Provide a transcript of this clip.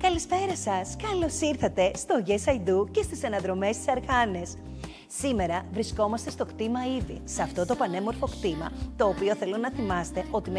Καλησπέρα σας! Καλώς ήρθατε στο Yes I Do και στις αναδρομές της Αρχάνες. Σήμερα βρισκόμαστε στο κτήμα Ήδη, σε αυτό το πανέμορφο κτήμα, το οποίο θέλω να θυμάστε ότι